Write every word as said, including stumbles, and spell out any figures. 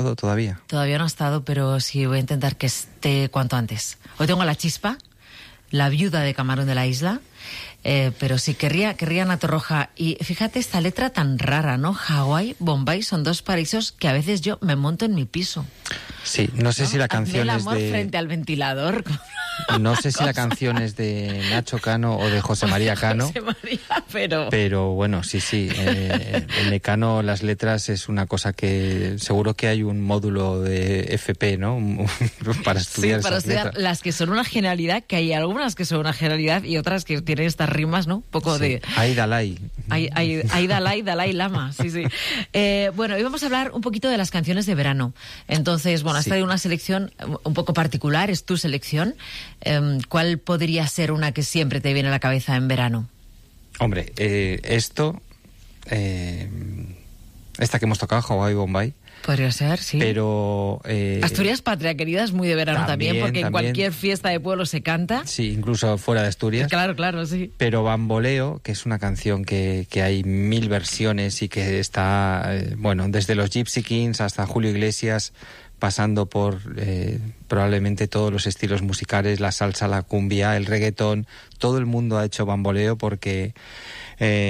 todavía. Todavía no ha estado, pero sí voy a intentar que esté cuanto antes. Hoy tengo a La Chispa, la viuda de Camarón de la Isla, eh, pero sí, querría, querría Ana Torroja. Y fíjate esta letra tan rara, ¿no? Hawái, Bombay son dos paraísos que a veces yo me monto en mi piso. Sí, no sé ¿no? si la canción Hazme el es amor de... frente al ventilador. No sé si la canción es de Nacho Cano o de José María Cano. José María, pero... Pero bueno, sí, sí. Eh, en Mecano las letras es una cosa que seguro que hay un módulo de F P, ¿no? Para estudiar sí, para esas estudiar letras. Las que son una genialidad, que hay algunas que son una genialidad y otras que tienen estas rimas, ¿no? Un poco sí. de... Ahí, Dalai. Ahí, ahí, ahí, Dalai, Dalai Lama, sí, sí. Eh, bueno, hoy vamos a hablar un poquito de las canciones de verano. Entonces, bueno, has Sí. traído una selección un poco particular, es tu selección. Eh, ¿Cuál podría ser una que siempre te viene a la cabeza en verano? Hombre, eh, esto, eh, esta que hemos tocado, Hawái, Bombay. Podría ser, sí. Pero... Eh, Asturias Patria Querida es muy de verano también, también porque en también. cualquier fiesta de pueblo se canta. Sí, incluso fuera de Asturias. Claro, claro, sí. Pero Bamboleo, que es una canción que, que hay mil versiones y que está, eh, bueno, desde los Gypsy Kings hasta Julio Iglesias, pasando por eh, probablemente todos los estilos musicales, la salsa, la cumbia, el reggaetón, todo el mundo ha hecho Bamboleo porque... Eh,